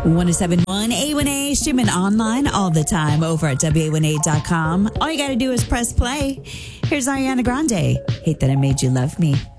1071 A1A, streaming online all the time over at WA1A.com. All you got to do is press play. Here's Ariana Grande. Hate That I Made You Love Me.